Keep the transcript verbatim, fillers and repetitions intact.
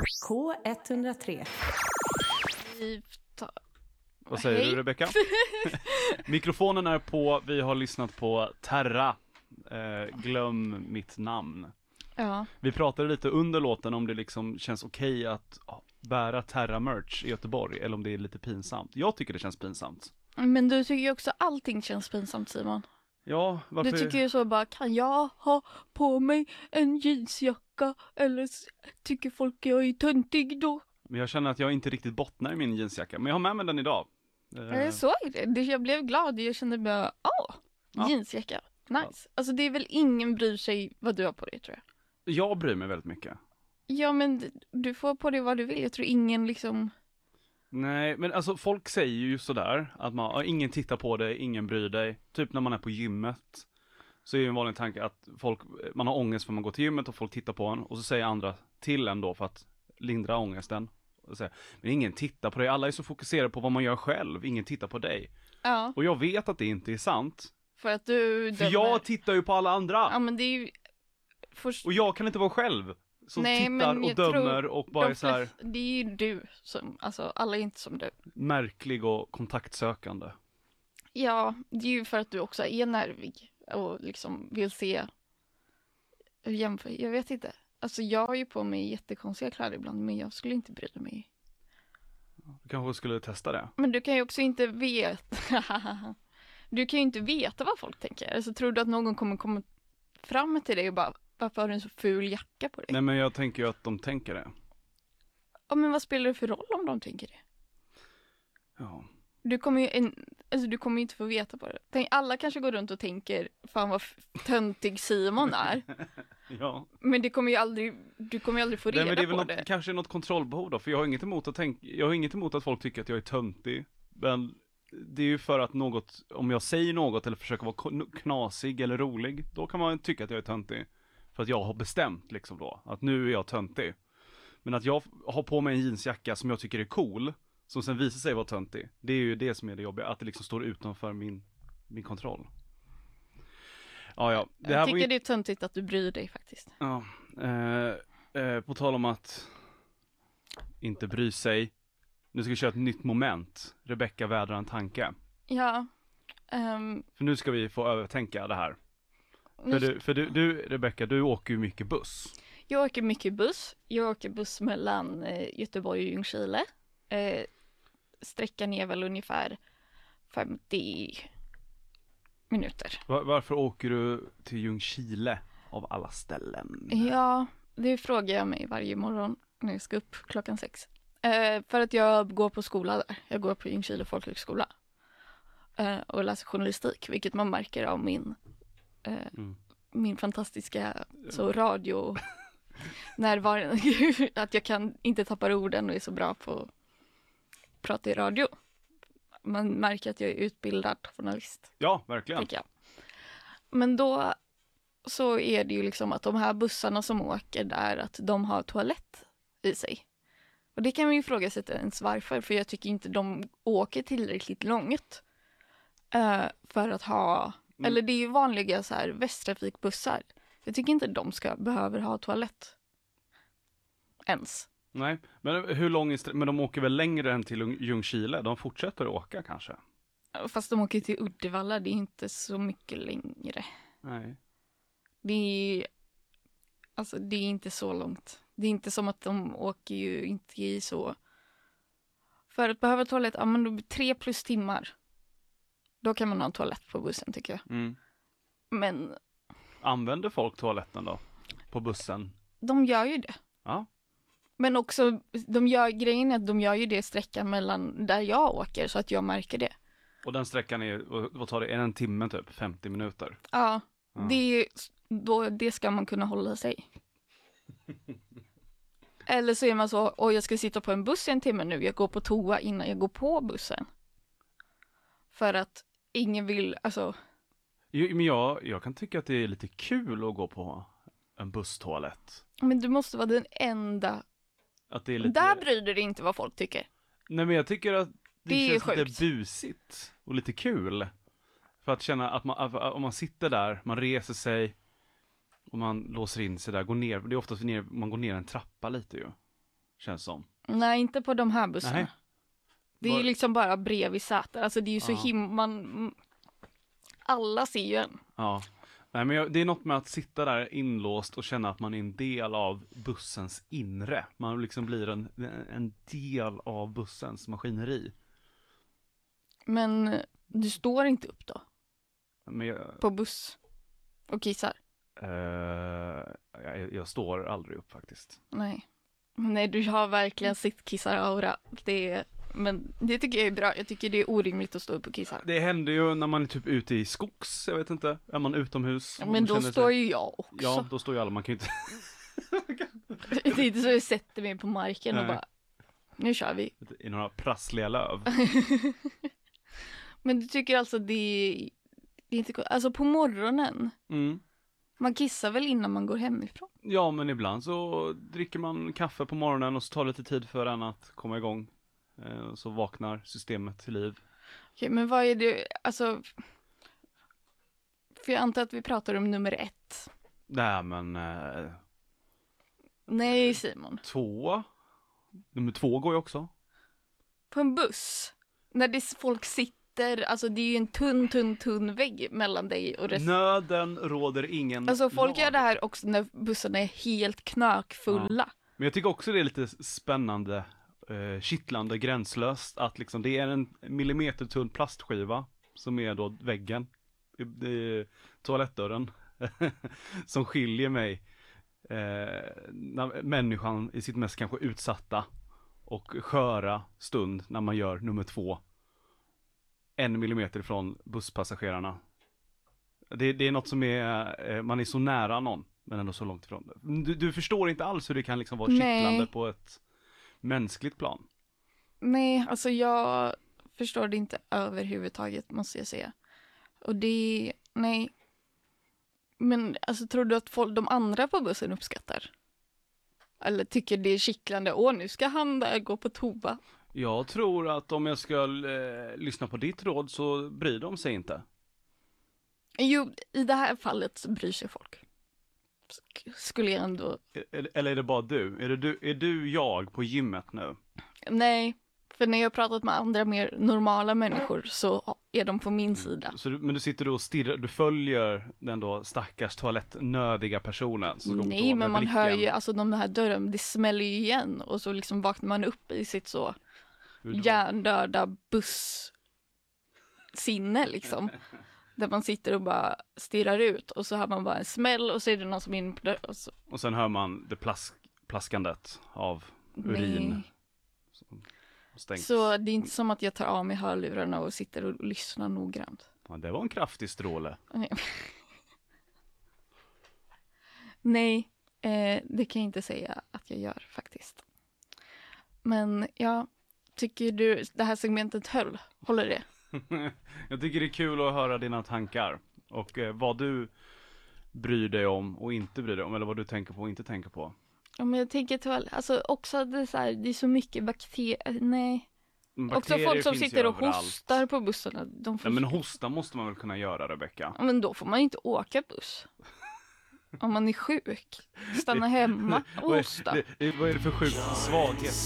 K ett noll tre. Vad säger Hej. du, Rebecca? Mikrofonen är på, vi har lyssnat på Terra. Eh, glöm mitt namn. Ja. Vi pratade lite under låten om det liksom känns okej att bära Terra-merch i Göteborg eller om det är lite pinsamt. Jag tycker det känns pinsamt. Men du tycker ju också allting känns pinsamt, Simon. Ja, varför? Du tycker ju så bara, kan jag ha på mig en jeansjacka eller s- tycker folk jag är töntig då? Men jag känner att jag inte riktigt bottnar i min jeansjacka. Men jag har med mig den idag. Eh, Jag såg det. Det- Jag blev glad. Jag kände bara, åh, Ja. jeansjacka. Nice. Alltså det är väl ingen bryr sig vad du har på dig, tror jag. Jag bryr mig väldigt mycket. Ja, men d- du får på dig vad du vill. Jag tror ingen liksom... Nej, men alltså folk säger ju sådär att man, ja, ingen tittar på dig, ingen bryr dig. Typ när man är på gymmet så är det en vanlig tanke att folk, man har ångest för man går till gymmet och folk tittar på en och så säger andra till en då för att lindra ångesten. Och säger, men ingen tittar på dig, alla är så fokuserade på vad man gör själv, ingen tittar på dig. Ja, Och jag vet att det inte är sant. för att du För dömer- jag tittar ju på alla andra. Ja, men det är ju... Först... Och jag kan inte vara själv som Nej, tittar men och jag dömer tror och bara de är så här flest- Det är ju du som, alltså alla är inte som du. märklig och kontaktsökande. Ja, det är ju för att du också är nervig och liksom vill se hur jämför, jag vet inte. Alltså jag har ju på mig jättekonstiga kläder ibland, men jag skulle inte bry mig. Du kanske skulle testa det. Men du kan ju också inte veta, du kan ju inte veta vad folk tänker. Alltså tror du att någon kommer komma fram till dig och bara, varför har du en så ful jacka på dig? Nej, men jag tänker ju att de tänker det. Ja, men vad spelar det för roll om de tänker det? Ja. Du kommer ju en, alltså du kommer ju inte få veta på det. Tänk, alla kanske går runt och tänker, fan vad f- töntig Simon är. Ja. Men det kommer ju aldrig, du kommer ju aldrig få reda Nej, men det är väl på något, det. kanske något kontrollbehov då, för jag har inget emot att tänka, jag har inget emot att folk tycker att jag är töntig. Men det är ju för att något, om jag säger något eller försöker vara k- knasig eller rolig, då kan man tycka att jag är töntig. För att jag har bestämt liksom då, att nu är jag töntig. Men att jag har på mig en jeansjacka som jag tycker är cool, som sen visar sig vara töntig, det är ju det som är det jobbiga, att det liksom står utanför min, min kontroll. Ja, ja. Det här Jag var tycker ju... det är töntigt att du bryr dig faktiskt. Ja, eh, eh, på tal om att inte bry sig. Nu ska vi köra ett nytt moment. Rebecca vädrar en tanke. Ja. ehm, För nu ska vi få övertänka det här. nu, För du, för du, du Rebecca, du åker ju mycket buss. Jag åker mycket buss. Jag åker buss mellan eh, Göteborg och Ljungskile. Eh, sträckan är väl ungefär femtio minuter. Var, varför åker du till Ljungskile av alla ställen? Ja, det frågar jag mig varje morgon när jag ska upp klockan sex. Eh, för att jag går på skola där. Jag går på Ljungskile folkhögskola. Eh, och läser journalistik, vilket man märker av min, eh, Mm. min fantastiska så radio närvaron. Att jag kan inte tappa orden och är så bra på att prata i radio. Man märker att jag är utbildad journalist. Ja, verkligen. Tycker jag. Men då så är det ju liksom att de här bussarna som åker där, att de har toalett i sig. Och det kan man ju ifrågasätta ens varför, för jag tycker inte de åker tillräckligt långt eh, för att ha, Mm. eller det är ju vanliga så här västtrafikbussar. Jag tycker inte de ska behöver ha toalett ens. Nej, men hur lång är stre- men de åker väl längre än till Ljung- Ljungskile? De fortsätter åka kanske? Fast de åker till Uddevalla, det är inte så mycket längre. Nej. Det är, alltså det är inte så långt. Det är inte som att de åker ju inte i så. För att behöva toalett, ja men då blir tre plus timmar. Då kan man ha en toalett på bussen tycker jag. Mm. Men Använder folk toaletten då? På bussen? de gör ju det. Ja. Men också, de gör grejen är att de gör ju det sträckan mellan där jag åker så att jag märker det. Och den sträckan är, vad tar det, är det en timme typ? femtio minuter? Ja, Ja. det, är, då, det ska man kunna hålla sig. Eller så är man så, och jag ska sitta på en buss i en timme nu, jag går på toa innan jag går på bussen. För att ingen vill, alltså, Jo, men jag, jag kan tycka att det är lite kul att gå på en busstoalett. men du måste vara den enda. Att det är lite... Där bryr du dig inte vad folk tycker. Nej, men jag tycker att det, Det är känns sjukt. lite busigt och lite kul. För att känna att man, att- om man sitter där, man reser sig och man låser in sig där, går ner, det är oftast ner, man går ner en trappa lite ju. känns som. Nej, inte på de här bussarna. Nej. Det är ju Var- liksom bara bredvid säten. Alltså det är ju så Ja. himla... man- Alla ser ju en. Ja. Nej, men jag, det är något med att sitta där inlåst och känna att man är en del av bussens inre. Man liksom blir en, en del av bussens maskineri. Men du står inte upp då? Men jag, På buss? Och kissar? eh, jag, jag står aldrig upp faktiskt. Nej. Nej, du har verkligen sitt kissar-aura. Det är... Men det tycker jag är bra. Jag tycker det är orimligt att stå upp och kissa. Det händer ju när man är typ ute i skogs, jag vet inte. Är man utomhus? Ja, och men då känner står sig- ju jag också. Ja, då står ju alla. Man kan ju inte... Det är inte så jag sätter mig på marken och Nej. bara, nu kör vi. i några prassliga löv. Men du tycker alltså det är, det är inte gott. Alltså på morgonen, Mm. man kissar väl innan man går hemifrån? Ja, men ibland så dricker man kaffe på morgonen och så tar det lite tid för en att komma igång. Eh, Så vaknar systemet till liv. Okej, men vad är det, alltså, för jag antar att vi pratar om nummer ett. Nej, men eh, Nej, Simon. två. Nummer två går ju också. På en buss, när det är folk sitter, alltså det är ju en tunn, tunn, tunn vägg mellan dig och resten. Nöden råder ingen Alltså folk lag. gör det här också när bussarna är helt knökfulla. Men jag tycker också det är lite spännande, eh, kittlande, gränslöst att liksom det är en millimeter tunn plastskiva som är då väggen, i, i toalettdörren, som skiljer mig, eh, när människan i sitt mest kanske utsatta och sköra stund när man gör nummer två en millimeter ifrån busspassagerarna. Det, det är något som är, eh, man är så nära någon men ändå så långt ifrån. Du, du förstår inte alls hur det kan liksom vara Nej. kittlande på ett mänskligt plan. Nej, alltså jag förstår det inte överhuvudtaget, måste jag säga. Och det, nej. Men alltså tror du att folk, de andra på bussen uppskattar? Eller tycker det är kittlande, åh nu ska han där gå på toa. Jag tror att om jag ska eh, lyssna på ditt råd så bryr de sig inte. Jo, i det här fallet så bryr sig folk. Sk- Skulle jag ändå, Eller, eller är det bara du? Är, det du? är du jag på gymmet nu? nej. För när jag har pratat med andra mer normala människor så är de på min sida. Så du, men du sitter och stirrar, du följer den då stackars toalettnödiga personen som går på Nej, toa men med man blicken. hör ju, alltså de här dörren, det smäller ju igen och så liksom vaknar man upp i sitt så Hur då? hjärndöda buss-sinne liksom. Där man sitter och bara stirrar ut och så har man bara en smäll och så är det någon som är inne på dörren. Och så, Och sen hör man det plask, plaskandet av urin. nej. som stängs. Så det är inte som att jag tar av mig hörlurarna och sitter och lyssnar noggrant. Ja, det var en kraftig stråle. Nej, eh, det kan jag inte säga att jag gör faktiskt. Men ja, tycker du det här segmentet höll? Håller det? Jag tycker det är kul att höra dina tankar. Och eh, vad du bryr dig om och inte bryr dig om. Eller vad du tänker på och inte tänker på. Ja, men jag tänker tyvärr, alltså också att det är så här, det är så mycket bakterier, nej. Men Också bakterier folk som finns ju sitter och överallt. hostar på bussarna. De får... Nej, men hosta måste man väl kunna göra, Rebecka? Ja, men då får man inte åka buss. Om man är sjuk. Stanna hemma och Vad är- hosta. det- det- Vad är det för sjuk svaghet?